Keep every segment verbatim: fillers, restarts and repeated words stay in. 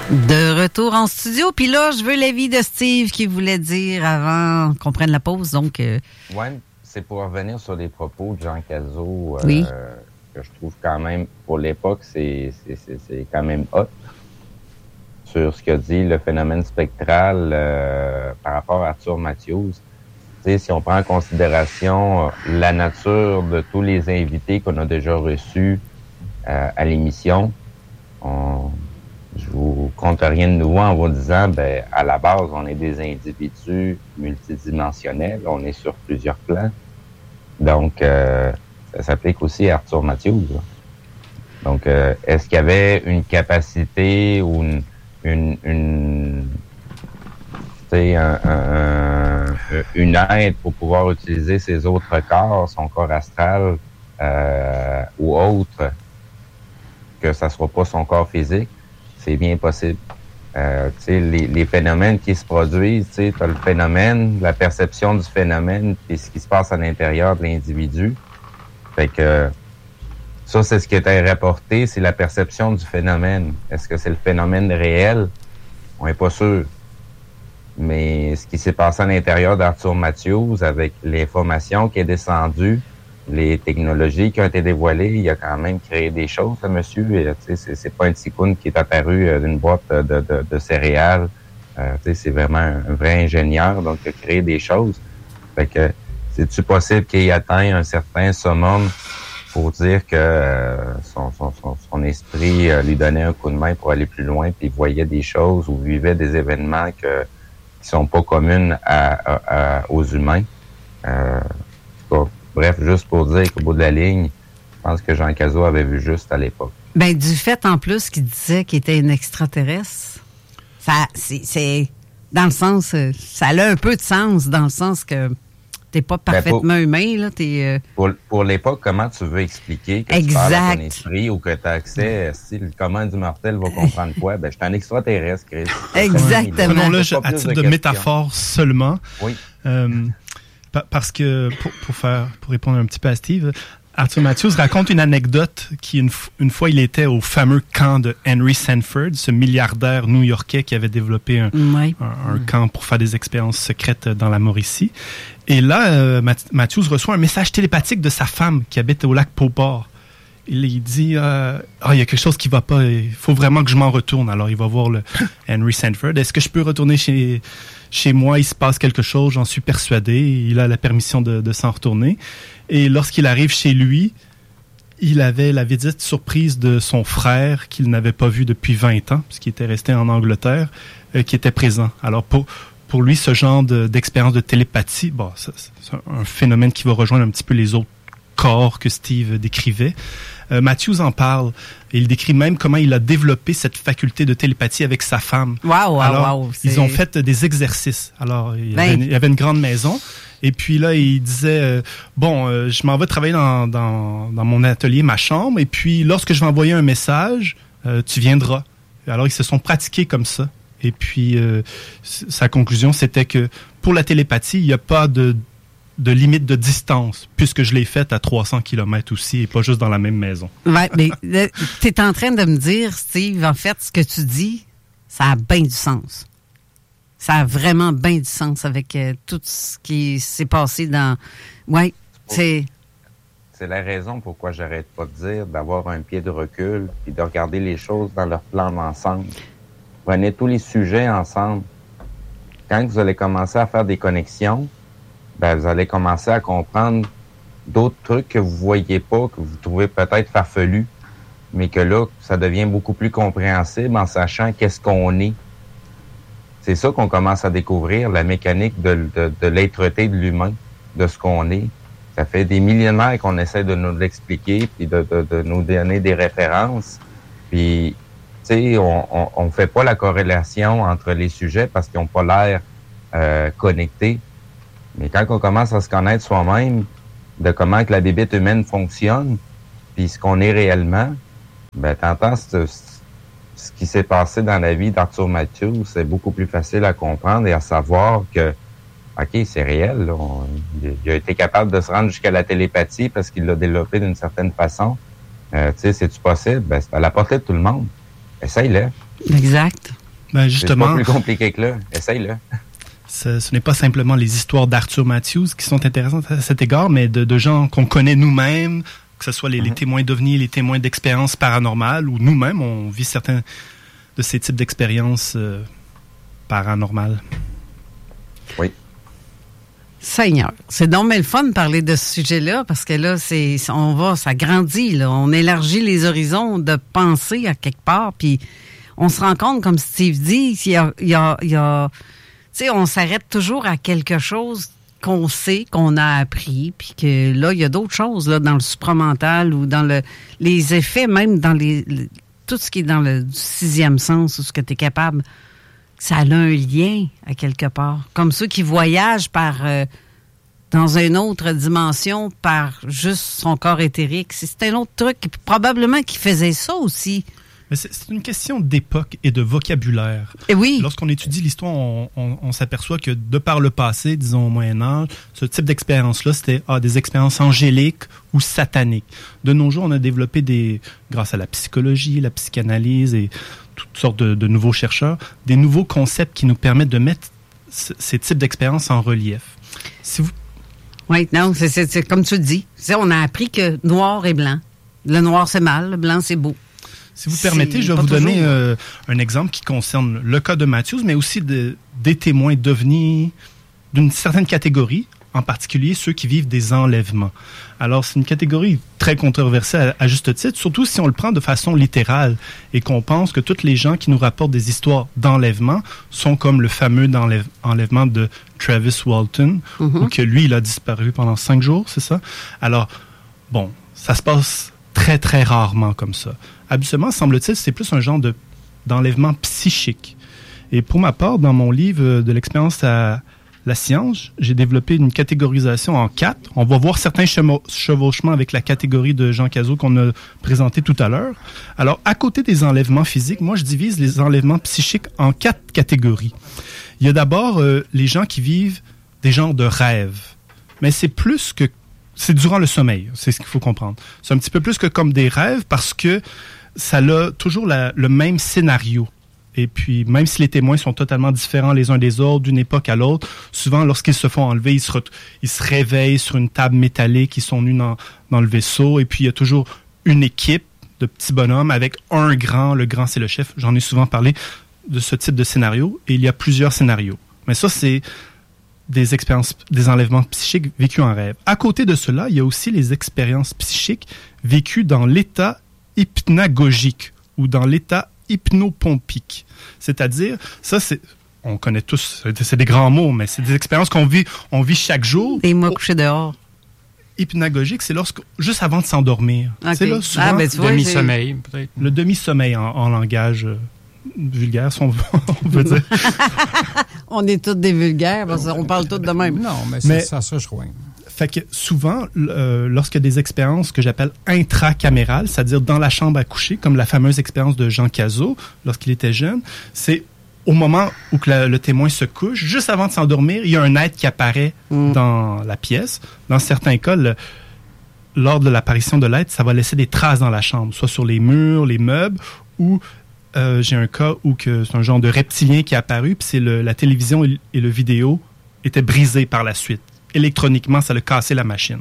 De retour en studio, puis là, je veux l'avis de Steve qui voulait dire avant qu'on prenne la pause, donc... Euh... Oui, c'est pour revenir sur les propos de Jean Cazot, euh, oui. que je trouve quand même, pour l'époque, c'est, c'est, c'est, c'est quand même hot, sur ce qu'a dit le phénomène spectral euh, par rapport à Arthur Matthews. Tu sais, si on prend en considération la nature de tous les invités qu'on a déjà reçus euh, à l'émission, on... je vous compte rien de nouveau en vous disant, ben, à la base, on est des individus multidimensionnels, on est sur plusieurs plans. Donc, euh, ça s'applique aussi à Arthur Matthews. Là. Donc, euh, est-ce qu'il y avait une capacité ou une, une, une tu sais, un, un, un, une aide pour pouvoir utiliser ses autres corps, son corps astral euh, ou autre, que ça soit pas son corps physique? C'est bien possible. Euh, tu sais, les, les phénomènes qui se produisent, tu sais, t'as le phénomène, la perception du phénomène, puis ce qui se passe à l'intérieur de l'individu. Fait que ça, c'est ce qui était rapporté, c'est la perception du phénomène. Est-ce que c'est le phénomène réel? On n'est pas sûr. Mais ce qui s'est passé à l'intérieur d'Arthur Matthews, avec l'information qui est descendue, les technologies qui ont été dévoilées, il a quand même créé des choses, ce monsieur. Et, c'est, c'est pas un ticoun qui est apparu euh, d'une boîte de, de, de céréales. Euh, c'est vraiment un, un vrai ingénieur, donc il a créé des choses. Fait que c'est-tu possible qu'il atteigne un certain summum pour dire que euh, son, son, son, son esprit euh, lui donnait un coup de main pour aller plus loin, puis il voyait des choses ou vivait des événements que, qui sont pas communs à, à, à, aux humains? Euh, bon, bref, juste pour dire qu'au bout de la ligne, je pense que Jean Cazot avait vu juste à l'époque. Ben du fait, en plus, qu'il disait qu'il était un extraterrestre, ça, c'est, c'est dans le sens, ça a un peu de sens, dans le sens que t'es pas parfaitement ben pour, humain, là, t'es... Euh... Pour, pour l'époque, comment tu veux expliquer que exact. tu parles à ton esprit ou que tu as accès, si le commun du mortel va comprendre quoi? Ben, je suis un extraterrestre, Chris. Exactement. Prenons-le à titre de, de métaphore seulement. Oui. Euh, Parce que, pour, pour faire, pour répondre un petit peu à Steve, Arthur Matthews raconte une anecdote qui, une, une fois, il était au fameux camp de Henry Sanford, ce milliardaire new-yorkais qui avait développé un, oui. un, un camp pour faire des expériences secrètes dans la Mauricie. Et là, euh, Matthews reçoit un message télépathique de sa femme qui habite au lac Beauport. Il, il dit euh, « Ah, il y a quelque chose qui va pas, il faut vraiment que je m'en retourne. » Alors, il va voir le Henry Sanford. « Est-ce que je peux retourner chez... » Chez moi, il se passe quelque chose, j'en suis persuadé. Il a la permission de, de s'en retourner. Et lorsqu'il arrive chez lui, il avait la visite surprise de son frère qu'il n'avait pas vu depuis vingt ans, puisqu'il était resté en Angleterre, euh, qui était présent. Alors, pour, pour lui, ce genre de, d'expérience de télépathie, bon, c'est, c'est un phénomène qui va rejoindre un petit peu les autres corps que Steve décrivait. Euh, Matthews en parle. Et il décrit même comment il a développé cette faculté de télépathie avec sa femme. Wow, wow, Alors, wow. Ils ont fait des exercices. Alors, il y, ben. avait, une, il y avait une grande maison. Et puis là, il disait, euh, bon, euh, je m'en vais travailler dans, dans, dans mon atelier, ma chambre. Et puis, lorsque je vais envoyer un message, euh, tu viendras. Alors, ils se sont pratiqués comme ça. Et puis, euh, sa conclusion, c'était que pour la télépathie, il n'y a pas de... de limite de distance, puisque je l'ai faite à trois cents kilomètres aussi, et pas juste dans la même maison. Ouais, mais tu es en train de me dire, Steve, en fait, ce que tu dis, ça a bien du sens. Ça a vraiment bien du sens avec euh, tout ce qui s'est passé dans... Oui, c'est... C'est la raison pourquoi j'arrête pas de dire d'avoir un pied de recul et de regarder les choses dans leur plan d'ensemble. Prenez tous les sujets ensemble. Quand vous allez commencer à faire des connexions, ben, vous allez commencer à comprendre d'autres trucs que vous voyez pas, que vous trouvez peut-être farfelus, mais que là, ça devient beaucoup plus compréhensible en sachant qu'est-ce qu'on est. C'est ça qu'on commence à découvrir, la mécanique de, de, de l'être-té de l'humain, de ce qu'on est. Ça fait des millénaires qu'on essaie de nous l'expliquer, puis de, de, de nous donner des références. Puis, tu sais, on, on, on fait pas la corrélation entre les sujets parce qu'ils n'ont pas l'air euh, connectés. Mais quand on commence à se connaître soi-même, de comment que la bébête humaine fonctionne, puis ce qu'on est réellement, ben t'entends ce, ce qui s'est passé dans la vie d'Arthur Matthews, c'est beaucoup plus facile à comprendre et à savoir que, OK, c'est réel, là, on, il a été capable de se rendre jusqu'à la télépathie parce qu'il l'a développé d'une certaine façon. Euh, tu sais, c'est-tu possible? Ben, c'est à la portée de tout le monde. Essaye-le. Exact. Ben justement, c'est pas plus compliqué que là. Essaye-le. Ce, ce n'est pas simplement les histoires d'Arthur Matthews qui sont intéressantes à cet égard, mais de, de gens qu'on connaît nous-mêmes, que ce soit les, mm-hmm. les témoins d'ovnis, les témoins d'expériences paranormales, ou nous-mêmes, on vit certains de ces types d'expériences euh, paranormales. Oui. Seigneur, c'est donc mais le fun de parler de ce sujet-là, parce que là, c'est, on va, ça grandit, là. On élargit les horizons de pensée à quelque part, puis on se rend compte, comme Steve dit, il y a, il y a, il y a tu sais, on s'arrête toujours à quelque chose qu'on sait, qu'on a appris, puis que là, il y a d'autres choses là dans le supramental ou dans le les effets, même dans les, les tout ce qui est dans le sixième sens, ou ce que tu es capable, ça a un lien à quelque part. Comme ceux qui voyagent par euh, dans une autre dimension par juste son corps éthérique. C'est un autre truc, probablement qui faisait ça aussi. Mais c'est, c'est une question d'époque et de vocabulaire. Et oui. Lorsqu'on étudie l'histoire, on, on, on s'aperçoit que de par le passé, disons au Moyen-Âge, ce type d'expérience-là, c'était ah, des expériences angéliques ou sataniques. De nos jours, on a développé des, grâce à la psychologie, la psychanalyse et toutes sortes de, de nouveaux chercheurs, des nouveaux concepts qui nous permettent de mettre c- ces types d'expériences en relief. Si vous... Oui, non, c'est, c'est, c'est comme tu le dis. C'est, on a appris que noir et blanc. Le noir, c'est mal, le blanc, c'est beau. Si vous permettez, je vais vous donner euh, un exemple qui concerne le cas de Matthews, mais aussi de, des témoins d'ovnis d'une certaine catégorie, en particulier ceux qui vivent des enlèvements. Alors, c'est une catégorie très controversée à, à juste titre, surtout si on le prend de façon littérale et qu'on pense que tous les gens qui nous rapportent des histoires d'enlèvement sont comme le fameux enlève, enlèvement de Travis Walton, mm-hmm. où que lui, il a disparu pendant cinq jours, c'est ça? Alors, bon, ça se passe très, très rarement comme ça. Habituellement, semble-t-il, c'est plus un genre de, d'enlèvement psychique. Et pour ma part, dans mon livre de l'expérience à la science, j'ai développé une catégorisation en quatre. On va voir certains chevauchements avec la catégorie de Jean Cazot qu'on a présenté tout à l'heure. Alors, à côté des enlèvements physiques, moi, je divise les enlèvements psychiques en quatre catégories. Il y a d'abord euh, les gens qui vivent des genres de rêves. Mais c'est plus que... C'est durant le sommeil, c'est ce qu'il faut comprendre. C'est un petit peu plus que comme des rêves parce que ça a toujours la, le même scénario. Et puis, même si les témoins sont totalement différents les uns des autres, d'une époque à l'autre, souvent, lorsqu'ils se font enlever, ils se, re- ils se réveillent sur une table métallique, ils sont nus dans, dans le vaisseau, et puis il y a toujours une équipe de petits bonhommes avec un grand, le grand c'est le chef. J'en ai souvent parlé de ce type de scénario, et il y a plusieurs scénarios. Mais ça, c'est des expériences, des enlèvements psychiques vécus en rêve. À côté de cela, il y a aussi les expériences psychiques vécues dans l'état hypnagogique ou dans l'état hypnopompique. C'est-à-dire, ça, c'est, on connaît tous, c'est des grands mots, mais c'est des expériences qu'on vit, on vit chaque jour. Des mots couchés dehors. Hypnagogique, c'est lorsque, juste avant de s'endormir. Okay. C'est là, souvent, ah, ben, tu vois, demi-sommeil, peut-être. Le demi-sommeil en, en langage euh, vulgaire, si on veut, on veut dire. On est tous des vulgaires, parce qu'on parle tous de même. Non, mais, mais ça se rejoint. Fait que souvent, euh, lorsqu'il y a des expériences que j'appelle intracamérales, c'est-à-dire dans la chambre à coucher, comme la fameuse expérience de Jean Cazot lorsqu'il était jeune, c'est au moment où que la, le témoin se couche, juste avant de s'endormir, il y a un être qui apparaît mm. dans la pièce. Dans certains cas, le, lors de l'apparition de l'être, ça va laisser des traces dans la chambre, soit sur les murs, les meubles, ou euh, j'ai un cas où que c'est un genre de reptilien qui est apparu, puis c'est le, la télévision et, et le vidéo étaient brisés par la suite. Électroniquement, ça a cassé la machine.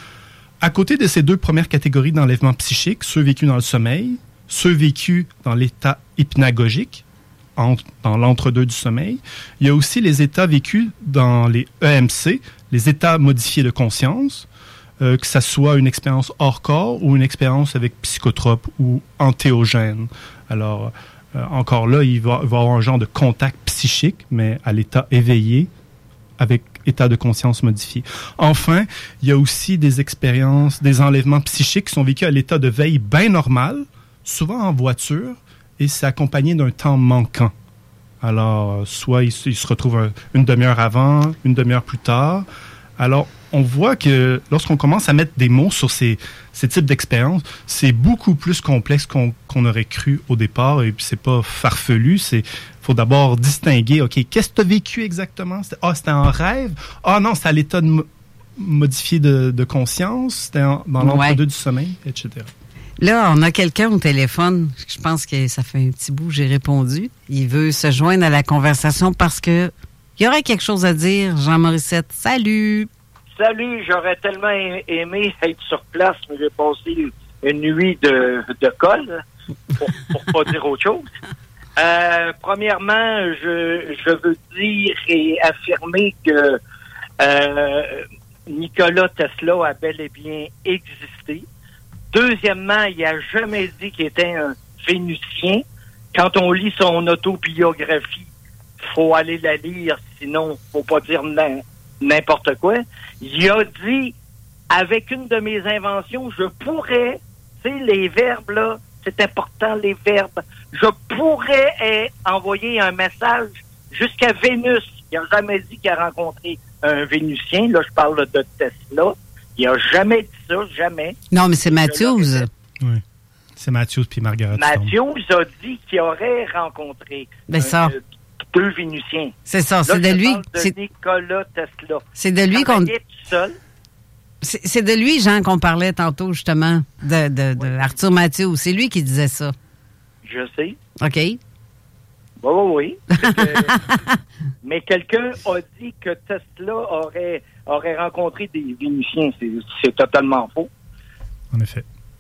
À côté de ces deux premières catégories d'enlèvement psychique, ceux vécus dans le sommeil, ceux vécus dans l'état hypnagogique, entre, dans l'entre-deux du sommeil, il y a aussi les états vécus dans les E M C, les états modifiés de conscience, euh, que ça soit une expérience hors corps ou une expérience avec psychotrope ou antéogène. Alors, euh, encore là, il va, il va y avoir un genre de contact psychique, mais à l'état éveillé, avec état de conscience modifié. Enfin, il y a aussi des expériences, des enlèvements psychiques qui sont vécus à l'état de veille bien normal, souvent en voiture, et c'est accompagné d'un temps manquant. Alors, soit il, il se retrouve un, une demi-heure avant, une demi-heure plus tard. Alors, on voit que lorsqu'on commence à mettre des mots sur ces, ces types d'expériences, c'est beaucoup plus complexe qu'on, qu'on aurait cru au départ, et puis c'est pas farfelu, c'est faut d'abord distinguer, OK, qu'est-ce que tu as vécu exactement? C'était, ah, c'était en rêve? Ah non, c'était à l'état de mo- modifié de, de conscience? C'était en, dans l'entre-deux ouais. du sommeil, et cetera. Là, on a quelqu'un au téléphone. Je pense que ça fait un petit bout que j'ai répondu. Il veut se joindre à la conversation parce que il y aurait quelque chose à dire. Jean Morissette, salut! Salut, j'aurais tellement aimé être sur place, mais j'ai passé une nuit de, de colle, pour, pour pas dire autre chose. Euh, premièrement, je, je veux dire et affirmer que euh, Nikola Tesla a bel et bien existé. Deuxièmement, il n'a jamais dit qu'il était un Vénusien. Quand on lit son autobiographie, faut aller la lire, sinon faut pas dire n'importe quoi. Il a dit, avec une de mes inventions, je pourrais, tu sais, les verbes, là, c'est important, les verbes, je pourrais eh, envoyer un message jusqu'à Vénus. Il n'a jamais dit qu'il a rencontré un Vénusien. Là, je parle de Tesla. Il n'a jamais dit ça, jamais. Non, mais c'est Matthews. Oui. C'est Matthews puis Margaret Stone. Matthews a dit qu'il aurait rencontré ben ça. Euh, deux Vénusiens. C'est ça, là, c'est de lui. De c'est Nikola Tesla. C'est de lui qu'on. Tout seul. C'est, c'est de lui, Jean, qu'on parlait tantôt, justement, de, de, de oui. Arthur Matthews. C'est lui qui disait ça. Je sais. OK. Oui, oui, oui. Que, mais quelqu'un a dit que Tesla aurait, aurait rencontré des Vénusiens. C'est, c'est totalement faux. En effet.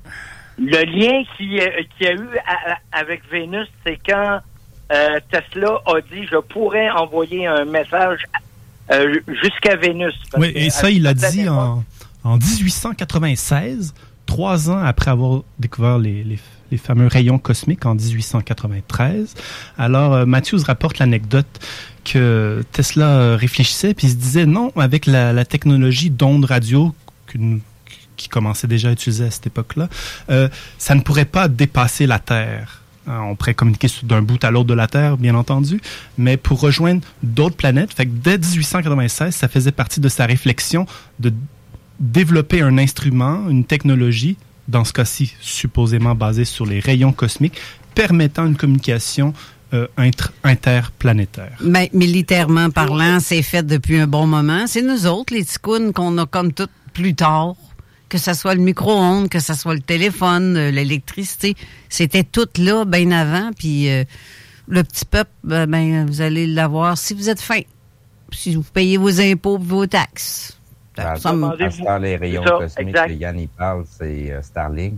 Le lien qu'il y a eu à, à, avec Vénus, c'est quand euh, Tesla a dit « Je pourrais envoyer un message euh, jusqu'à Vénus ». Oui, et ça, il l'a dit en, en dix-huit cent quatre-vingt-seize, trois ans après avoir découvert les, les, les fameux rayons cosmiques en dix-huit cent quatre-vingt-treize. Alors, euh, Matthews rapporte l'anecdote que Tesla euh, réfléchissait, puis il se disait « Non, avec la, la technologie d'ondes radio qu'une qui commençait déjà à utiliser à cette époque-là, euh, ça ne pourrait pas dépasser la Terre. Euh, on pourrait communiquer d'un bout à l'autre de la Terre, bien entendu, mais pour rejoindre d'autres planètes, fait que dès dix-huit cent quatre-vingt-seize, ça faisait partie de sa réflexion de développer un instrument, une technologie, dans ce cas-ci supposément basée sur les rayons cosmiques, permettant une communication euh, inter- interplanétaire. Mais militairement parlant, c'est fait depuis un bon moment. C'est nous autres, les ticounes, qu'on a comme tout plus tard. Que ce soit le micro-ondes, que ce soit le téléphone, euh, l'électricité, c'était tout là, bien avant. Puis euh, le petit peuple, ben, ben, vous allez l'avoir si vous êtes fin. Si vous payez vos impôts et vos taxes. À Ça me... ça, les rayons ça, cosmiques exact. que Yann y parle, c'est euh, Starlink.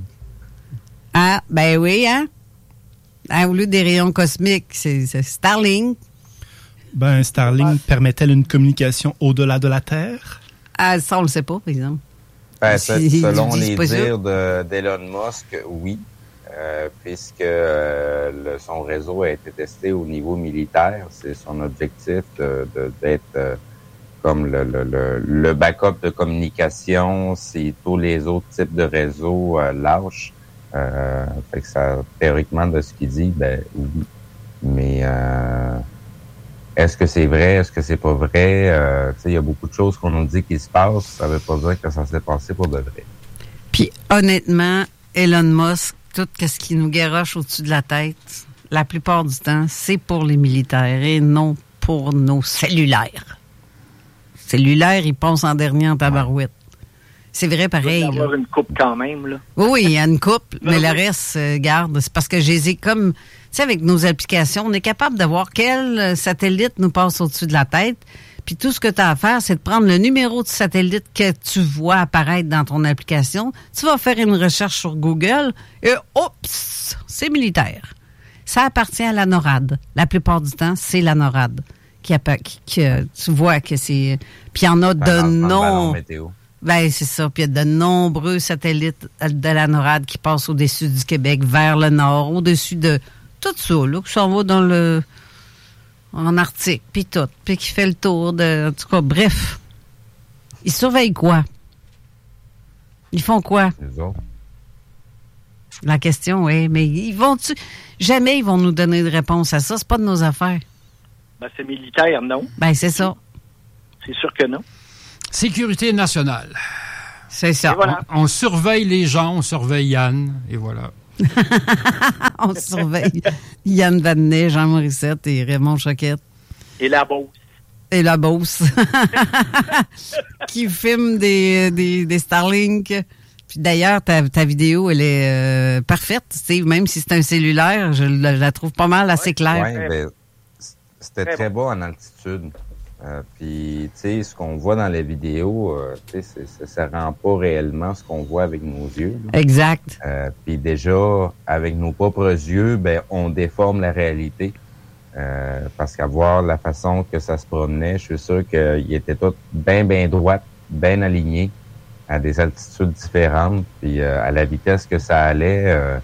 Ah, ben oui, hein? Ah, au lieu des rayons cosmiques, c'est, c'est Starlink. Ben, Starlink ouais. permet-elle une communication au-delà de la Terre? Ah, ça, on le sait pas, par exemple. Ben, si, selon les dires de, d'Elon Musk, oui, euh, puisque euh, le, son réseau a été testé au niveau militaire. C'est son objectif de, de, d'être euh, comme le, le, le, le backup de communication si tous les autres types de réseaux euh, lâchent. Euh, fait que ça, théoriquement, de ce qu'il dit, ben oui. Mais euh, est-ce que c'est vrai? Est-ce que c'est pas vrai? Euh, tu sais, il y a beaucoup de choses qu'on nous dit qui se passent. Ça veut pas dire que ça s'est passé pour de vrai. Puis, honnêtement, Elon Musk, tout ce qui nous garoche au-dessus de la tête, la plupart du temps, c'est pour les militaires et non pour nos cellulaires. Cellulaire, il passe en dernier en tabarouette. C'est vrai, pareil. Il doit y avoir une coupe quand même, là. Oui, oui, il y a une coupe, mais le reste, euh, garde, c'est parce que je les ai comme... Tu sais, avec nos applications, on est capable de voir quel satellite nous passe au-dessus de la tête. Puis tout ce que tu as à faire, c'est de prendre le numéro de satellite que tu vois apparaître dans ton application. Tu vas faire une recherche sur Google et oups, c'est militaire. Ça appartient à la NORAD. La plupart du temps, c'est la NORAD qui, a, qui, qui tu vois que c'est... Puis il y en a de non... Ben, c'est ça. Puis il y a de nombreux satellites de la NORAD qui passent au-dessus du Québec, vers le nord, au-dessus de... Tout ça, là, qui s'en va dans le... en Arctique, puis tout, puis qui fait le tour de... En tout cas, bref. Ils surveillent quoi? Ils font quoi? Les autres. La question, oui, mais ils vont-tu... Jamais ils vont nous donner de réponse à ça. C'est pas de nos affaires. Ben, c'est militaire, non? Ben, c'est ça. C'est sûr que non. Sécurité nationale. C'est ça. Voilà. On, on surveille les gens, on surveille Yann, et voilà. On surveille Yann Vadnais, Jean Morissette et Raymond Choquette. Et la Beauce. Et la Beauce. Qui filme des, des, des Starlink Puis d'ailleurs, ta, ta vidéo, elle est euh, parfaite. Tu sais, même si c'est un cellulaire, je la, je la trouve pas mal assez claire. Oui, ben, c'était très, très bas en altitude. Euh, puis, tu sais, ce qu'on voit dans les vidéos, euh, tu sais, ça rend pas réellement ce qu'on voit avec nos yeux. Là. Exact. Euh, puis déjà, avec nos propres yeux, ben, on déforme la réalité. Euh, parce qu'à voir la façon que ça se promenait, je suis sûr qu'il était tout bien, bien droit, bien aligné, à des altitudes différentes, puis euh, à la vitesse que ça allait. Euh,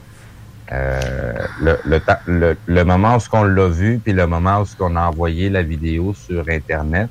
euh, le, le, le, le moment où on l'a vu, puis le moment où on a envoyé la vidéo sur Internet,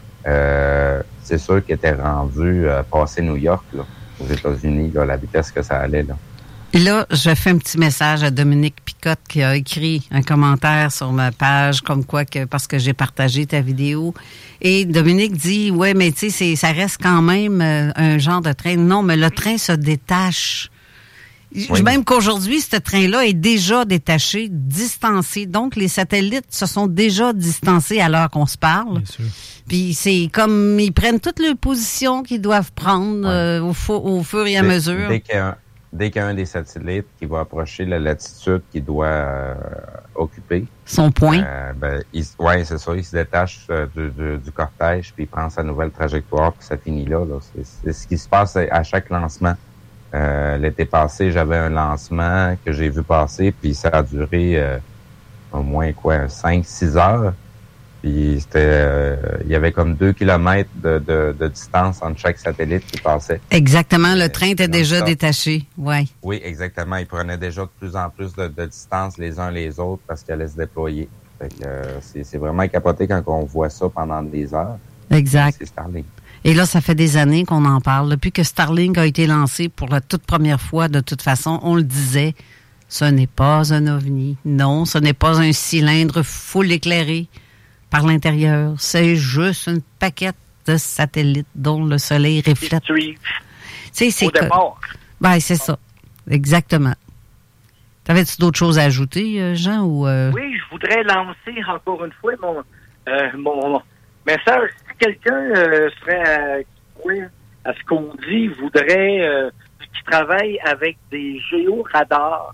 euh, c'est sûr qu'il était rendu euh, passer New York, là, aux États-Unis, là, la vitesse que ça allait, là. Et là, je fais un petit message à Dominique Picotte qui a écrit un commentaire sur ma page, comme quoi que parce que j'ai partagé ta vidéo. Et Dominique dit, ouais, mais tu sais, ça reste quand même euh, un genre de train. Non, mais le train se détache. Oui. Même qu'aujourd'hui, ce train-là est déjà détaché, distancé. Donc, les satellites se sont déjà distancés à l'heure qu'on se parle. Bien sûr. Puis c'est comme ils prennent toutes les positions qu'ils doivent prendre ouais. euh, au, fu- au fur et à dès, mesure. Dès qu'il y a un... Dès qu'il y a un des satellites qui va approcher la latitude qu'il doit euh, occuper. Son point. Euh, ben, oui, c'est ça. Il se détache euh, du, du, du cortège, puis il prend sa nouvelle trajectoire, puis ça finit là. là. C'est, c'est ce qui se passe à chaque lancement. Euh, l'été passé, j'avais un lancement que j'ai vu passer, puis ça a duré euh, au moins quoi, cinq six heures. Puis c'était, euh, il y avait comme deux kilomètres de, de, de distance entre chaque satellite qui passait. Exactement, le train était déjà détaché, ouais. Oui, exactement. Ils prenaient déjà de plus en plus de, de distance les uns les autres parce qu'ils allaient se déployer. Fait que, euh, c'est, c'est vraiment capoté quand on voit ça pendant des heures. Exact. C'est Starlink. Et là, ça fait des années qu'on en parle. Depuis que Starlink a été lancé pour la toute première fois, de toute façon, on le disait, ce n'est pas un ovni. Non, ce n'est pas un cylindre full éclairé par l'intérieur. C'est juste une paquette de satellites dont le soleil reflète. Tu sais, c'est au départ. Ben, c'est ça. Exactement. T'avais-tu d'autres choses à ajouter, Jean, ou euh... Oui, je voudrais lancer encore une fois mon, euh, mon message. Si quelqu'un euh, serait à, à ce qu'on dit, voudrait, euh, qui travaille avec des géoradars,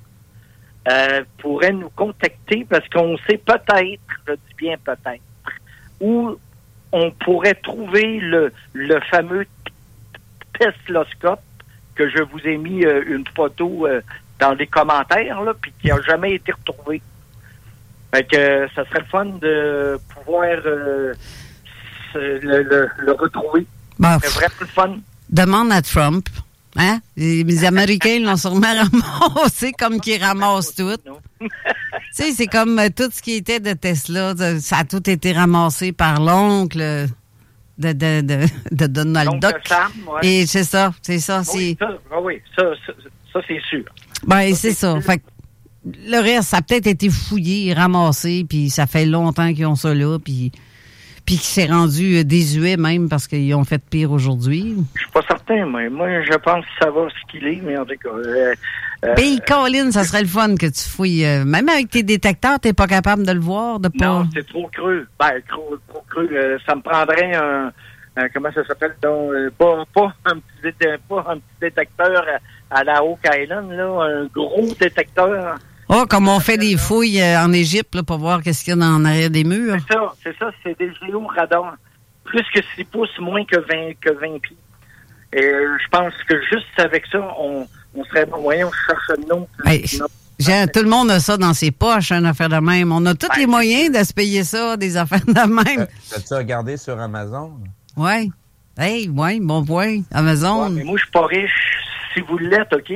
Euh, pourrait nous contacter parce qu'on sait peut-être, je dis bien peut-être, où on pourrait trouver le, le fameux Tesloscope que je vous ai mis euh, une photo euh, dans les commentaires, là, puis qui n'a jamais été retrouvé. Fait que euh, ça serait le fun de pouvoir euh, le, le, le retrouver. Bon, c'est vraiment le fun. Demande à Trump. Hein? Les, les Américains l'ont sûrement ramassé comme qu'ils ramassent tout. Tu sais, c'est comme euh, tout ce qui était de Tesla, de, ça a tout été ramassé par l'oncle de, de, de, de Donald Duck. Sam, ouais. Et c'est ça, c'est ça. Oui, c'est... ça, oui, ça, ça, ça c'est sûr. Ben, ça, c'est, c'est ça. sûr. Fait que le reste, ça a peut-être été fouillé, ramassé, puis ça fait longtemps qu'ils ont ça là, puis... Puis qui s'est rendu désuet même parce qu'ils ont fait pire aujourd'hui. Je suis pas certain, mais moi, je pense que ça va ce qu'il est, mais en tout cas... Euh, euh, Puis, Colin, ça serait le fun que tu fouilles. Euh, même avec tes détecteurs, t'es pas capable de le voir, de pas... Non, c'est trop creux. Ben, trop, trop creux. Euh, ça me prendrait un... un comment ça s'appelle? Donc, euh, pas, pas, un petit, pas un petit détecteur à, à la Oak Island, là. Un gros détecteur... Oh, comme on fait des fouilles euh, en Égypte là, pour voir qu'est-ce qu'il y a dans l'arrière des murs. C'est ça, c'est ça, c'est des géoradars. Plus que six pouces, moins que vingt, que vingt pieds. Et euh, je pense que juste avec ça, on, on serait bon. Voyons, on cherche le nom. Hey, Jean, tout le monde a ça dans ses poches, une affaire de même. On a tous ben, les moyens de se payer ça, des affaires de même. Euh, As-tu regardé sur Amazon? Oui. Hey, oui, bon point. Amazon. Ouais, mais moi, je suis pas riche. Si vous l'êtes, OK?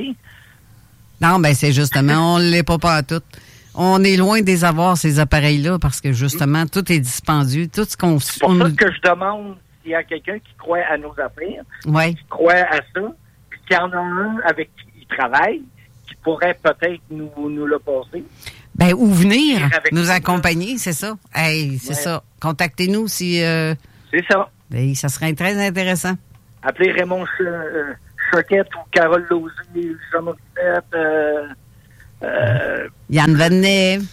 Non, ben c'est justement, on ne l'est pas pas à tout. On est loin des avoir ces appareils-là parce que justement, mmh. tout est dispendieux. Tout ce qu'on... C'est pour on... ça que je demande s'il y a quelqu'un qui croit à nos affaires, ouais. qui croit à ça, puis qu'il y en a un avec qui il travaille, qui pourrait peut-être nous, nous le passer. Ben, ou venir nous accompagner, c'est ça. Hey, c'est ouais. ça. Contactez-nous si... Euh... C'est ça. Ben, ça serait très intéressant. Appelez Raymond Ch- euh, Choquette ou Carole Lausier, Jean Morissette, euh, euh, Yann Vanet.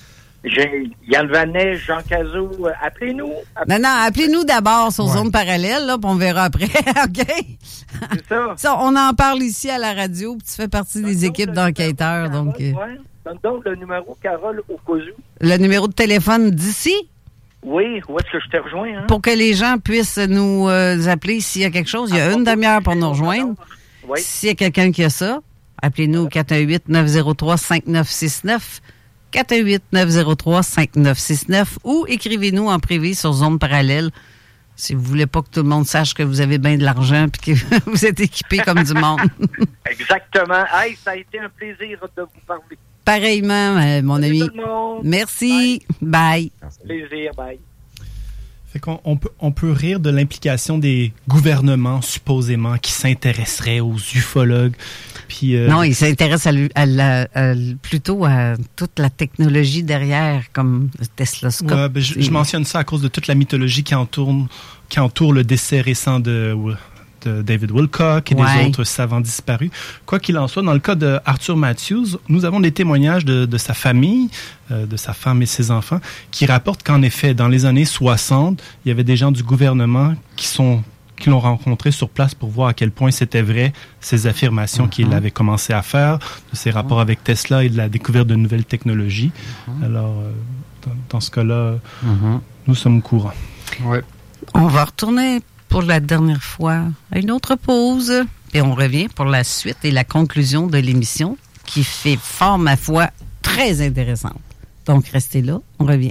J'ai Yann Vanet, Jean Cazot, euh, appelez-nous. Non, non, appelez-nous d'abord sur Ouais. Zone Parallèle, là, puis on verra après, OK? C'est ça. Ça, on en parle ici à la radio, puis tu fais partie des Donne équipes donc d'enquêteurs, le numéro, donc... euh, Carole, ouais. Donne donc le numéro, Carole, au cas où. le numéro de téléphone d'ici, Oui, où est-ce que je te rejoins? Hein? pour que les gens puissent nous euh, appeler s'il y a quelque chose. Il y a À une propos demi-heure du pour nous numéro, rejoindre. Oui. S'il y a quelqu'un qui a ça, appelez-nous au quatre un huit, neuf zéro trois, cinq neuf six neuf, quatre un huit, neuf zéro trois, cinq neuf six neuf, ou écrivez-nous en privé sur Zone Parallèle si vous voulez pas que tout le monde sache que vous avez bien de l'argent et que vous êtes équipés comme du monde. Exactement. Hey, ça a été un plaisir de vous parler. Pareillement, euh, mon Salut ami. tout le monde. Merci. Bye. Plaisir, bye. Fait qu'on on peut, on peut rire de l'implication des gouvernements, supposément, qui s'intéresseraient aux ufologues. Puis, euh, Non, il s'intéresse à, lui- à la- à l- plutôt à toute la technologie derrière, comme le Teslascope. ouais, ben, je, je mentionne ça à cause de toute la mythologie qui entoure, qui entoure le décès récent de, de David Wilcock et Ouais. des autres savants disparus. Quoi qu'il en soit, dans le cas de Arthur Matthews, nous avons des témoignages de, de sa famille, euh, de sa femme et ses enfants, qui rapportent qu'en effet, dans les années soixante, il y avait des gens du gouvernement qui sont qui l'ont rencontré sur place pour voir à quel point c'était vrai ces affirmations Mm-hmm. qu'il avait commencé à faire, de ses rapports avec Tesla et de la découverte de nouvelles technologies. Mm-hmm. Alors, euh, dans, dans ce cas-là, nous sommes au courant. Ouais. On va retourner pour la dernière fois à une autre pause et on revient pour la suite et la conclusion de l'émission qui fait fort, ma foi, très intéressante. Donc, restez là, on revient.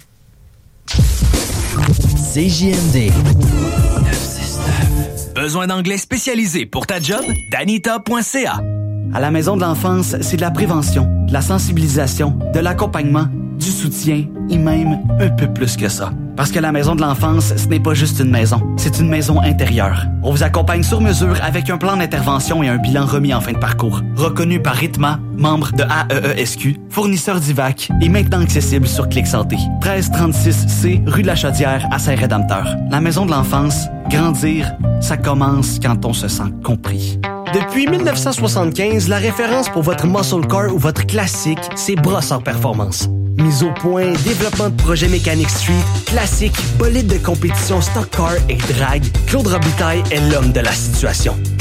C J M D. Besoin d'anglais spécialisé pour ta job? danita point c a. À la Maison de l'enfance, c'est de la prévention, de la sensibilisation, de l'accompagnement, du soutien et même un peu plus que ça. Parce que la Maison de l'enfance, ce n'est pas juste une maison, c'est une maison intérieure. On vous accompagne sur mesure avec un plan d'intervention et un bilan remis en fin de parcours. Reconnu par Ritma, membre de A E E S Q, fournisseur d'I V A C et maintenant accessible sur Clic Santé. treize trente-six C, rue de la Chaudière à Saint-Rédempteur. La Maison de l'enfance, grandir, ça commence quand on se sent compris. Depuis mille neuf cent soixante-quinze, la référence pour votre muscle car ou votre classique, c'est Brossard Performance. Mise au point, développement de projets mécaniques street, classique, bolide de compétition stock car et drag, Claude Robitaille est l'homme de la situation.